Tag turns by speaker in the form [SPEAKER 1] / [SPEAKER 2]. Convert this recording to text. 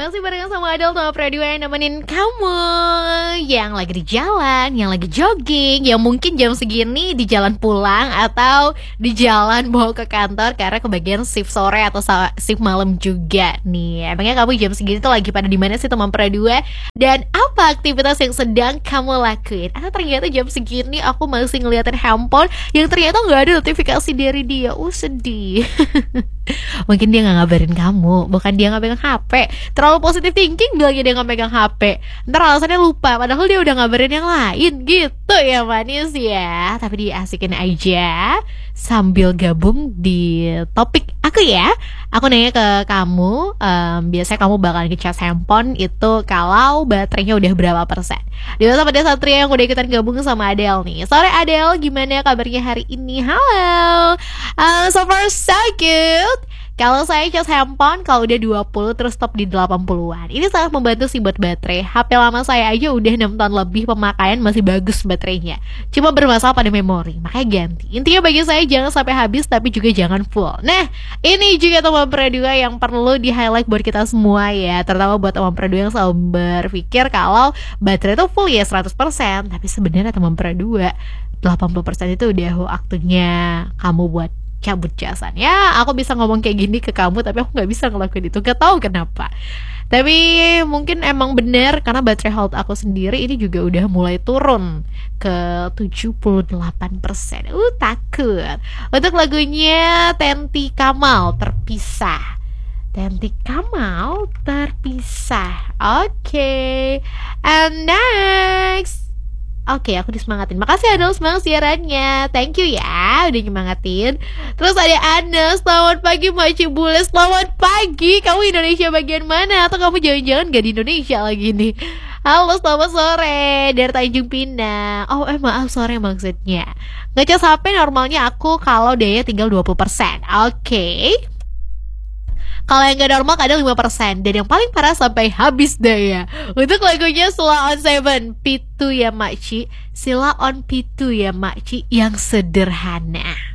[SPEAKER 1] Masih barengan sama Adel sama Pradua yang nemenin kamu yang lagi di jalan, yang lagi jogging, yang mungkin jam segini di jalan pulang atau di jalan bawa ke kantor karena kebagian shift sore atau shift malam juga nih. Emangnya kamu jam segini tuh lagi pada di mana sih teman Pradua? Dan apa aktivitas yang sedang kamu lakuin? Atau ternyata jam segini aku masih ngeliatin handphone yang ternyata nggak ada notifikasi dari dia. Sedih. Mungkin dia gak ngabarin kamu, bukan dia gak pegang HP. Terlalu positive thinking bilangnya dia gak pegang HP, ntar alasannya lupa, padahal dia udah ngabarin yang lain. Gitu ya manis ya. Tapi diasikin aja sambil gabung di topik aku ya. Aku nanya ke kamu, biasanya kamu bakal ngecas handphone itu kalau baterainya udah berapa persen? Di masa pada Satria yang udah ikutan gabung sama Adele nih. Sore Adele, gimana kabarnya hari ini? Halo. So far so good. Kalau saya cas handphone kalau udah 20 terus stop di 80-an. Ini sangat membantu sih buat baterai. HP lama saya aja udah 6 tahun lebih pemakaian masih bagus baterainya. Cuma bermasalah pada memori, makanya ganti. Intinya bagi saya jangan sampai habis tapi juga jangan full. Nah, ini juga teman Pradua yang perlu di-highlight buat kita semua ya. Terutama buat teman Pradua yang selalu berpikir kalau baterai itu full ya 100%. Tapi sebenarnya teman Pradua 80% itu udah waktunya kamu buat cabut casan. Ya, aku bisa ngomong kayak gini ke kamu, tapi aku gak bisa ngelakuin itu. Gak tahu kenapa. Tapi mungkin emang bener karena baterai health aku sendiri ini juga udah mulai turun ke 78%. Takut. Untuk lagunya Tenti Kamal, Terpisah. Tenti Kamal, Terpisah. Oke. And next. Oke, aku disemangatin. Makasih Adel, semangat siarannya. Thank you ya, udah nyemangatin. Terus ada Ana, selamat pagi Makcik Bule. Selamat pagi, kamu Indonesia bagian mana? Atau kamu jangan-jangan gak di Indonesia lagi nih? Halo, selamat sore dari Tanjung Pinang. Oh, maaf, sore maksudnya. Ngecas HP normalnya aku kalau daya tinggal 20%. Oke. Kalau yang gak normal kadang 5%. Dan yang paling parah sampai habis daya. Untuk lagunya Sila on 7 Pitu ya Makci. Sila on Pitu ya Makci. Yang sederhana.